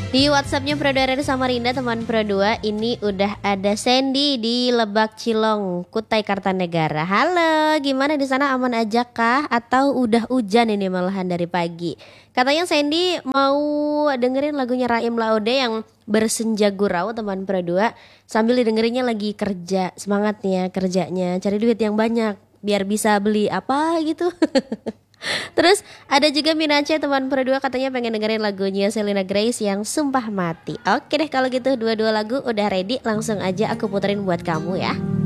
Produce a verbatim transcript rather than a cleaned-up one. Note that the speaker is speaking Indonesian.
Di WhatsAppnya Pro dua dari Samarinda, teman Pro dua, ini udah ada Sandy di Lebak Cilong, Kutai Kartanegara. Halo, gimana di sana, aman aja kah? Atau udah hujan ini malahan dari pagi? Katanya Sandy mau dengerin lagunya Raim Laude yang Bersenja Gurau, teman Pro dua. Sambil didengerinnya lagi kerja, semangat nih ya kerjanya, cari duit yang banyak biar bisa beli apa gitu. Terus ada juga Minace, teman Pro dua, katanya pengen dengerin lagunya Selena Grace yang Sumpah Mati. Oke deh kalau gitu, dua-dua lagu udah ready, langsung aja aku puterin buat kamu ya.